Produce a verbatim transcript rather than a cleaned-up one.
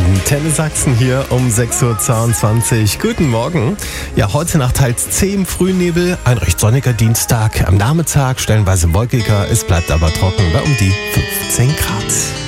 Antenne Sachsen hier um sechs Uhr zweiundzwanzig. Guten Morgen. Ja, heute Nacht teils zehn Frühnebel, ein recht sonniger Dienstag. Am Nachmittag stellenweise wolkiger, es bleibt aber trocken bei um die fünfzehn Grad.